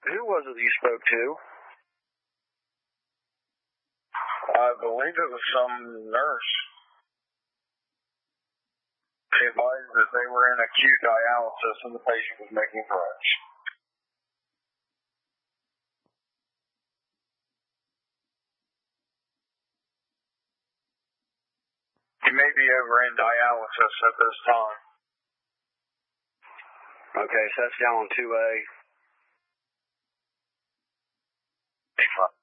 Who was it you spoke to? I believe it was some nurse. They advised that they were in acute dialysis and the patient was making threats. He may be over in dialysis at this time. Okay, so that's down on 2A.